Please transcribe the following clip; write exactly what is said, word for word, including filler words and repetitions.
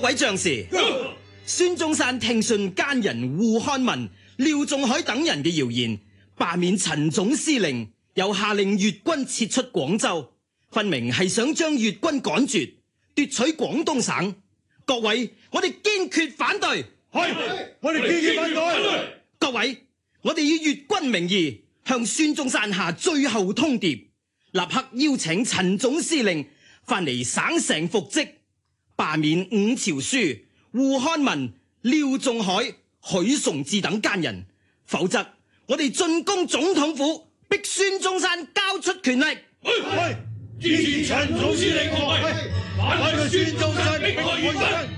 位將士，孫中山聽信奸人胡漢民、廖仲愷等人嘅謠言，罷免陳總司令，又下令粵軍撤出廣州，分明係想將粵軍趕絕，奪取廣東省。各位，我哋堅決反對。 係，我哋堅決反對。 各位，我哋以粵軍名義向孫中山下最後通牒，立刻邀請陳總司令翻嚟省城復職，罷免伍朝樞、胡漢民、廖仲愷、許崇智等奸人，否則我哋進攻總統府，逼孫中山交出權力。 係，支持陳總司令，反對孫中山迫害粵軍。